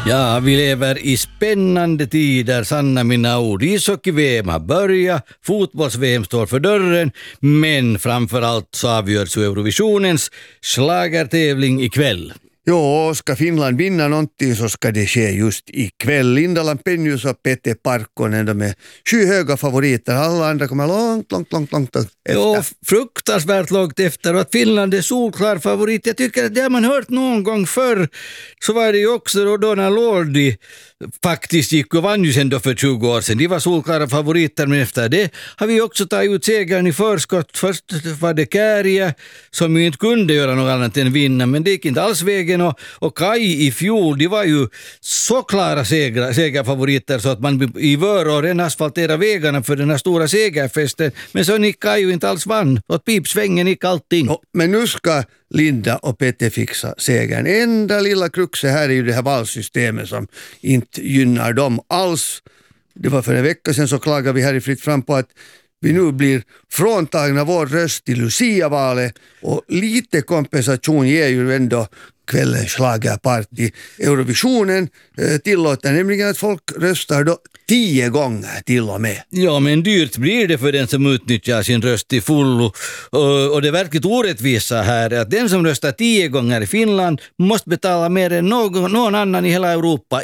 Ja, vi lever i spännande tider, sanna mina ord. Ishockey-VM har börjat, fotbolls-VM står för dörren, men framförallt så avgörs Eurovisionens schlagertävling ikväll. Jo, ska Finland vinna någonting så ska det ske just ikväll. Linda Lampenius och Pete Parkkonen, de är skyhöga favoriter. Alla andra kommer långt efter. Jo, fruktansvärt långt efter, och att Finland är solklar favorit. Jag tycker att det har man hört någon gång förr. Så var det ju också då när Lordi faktiskt gick och vann ju sen då för 20 år sedan. De var solklara favoriter, men efter det har vi också tagit ut segern i förskott. Först var det Kääriä som ju inte kunde göra något annat än vinna, men det gick inte alls vägen. Och Kai i fjol, de var ju så klara segerfavoriter så att man i Vörå redan asfalterade vägarna för den här stora segerfesten. Men så gick Kai ju inte alls vann. Åt pipsvängen gick allting. Ja, men nu ska Linda och Pete fixa segern. Enda lilla kruxet här är ju det här valsystemet som inte gynnar dem alls. Det var för en vecka sedan så klagade vi här i Fritt fram på att vi nu blir fråntagna vår röst till Lucia-valet, och lite kompensation ger ju ändå kvällens schlagerparty. Eurovisionen tillåter nämligen att folk röstar då 10 gånger till och med. Ja, men dyrt blir det för den som utnyttjar sin röst till fullo. Och det verkligt orättvisa här är att den som röstar 10 gånger i Finland måste betala mer än någon annan i hela Europa.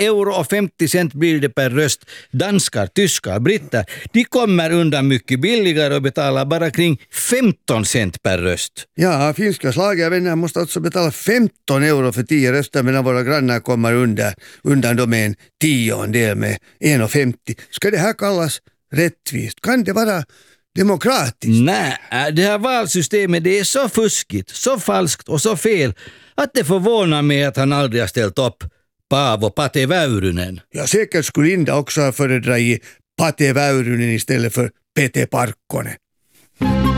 1,50 euro blir det per röst. Danskar, tyskar, britter, de kommer undan mycket billigare och betalar bara kring 15 cent per röst. Ja, finska schlagervänner måste alltså betala 15 euro för 10 röster, medan våra grannar kommer undan då med en 10-ondel med 1,50. Ska det här kallas rättvist? Kan det vara demokratiskt? Nej, det här valsystemet, det är så fuskigt, så falskt och så fel att det förvånar mig att han aldrig har ställt upp Paavo Pate Väyrynen. Ja, säkert skulle Linda också ha föredragit Pate Väyrynen istället för Pete Parkkonen.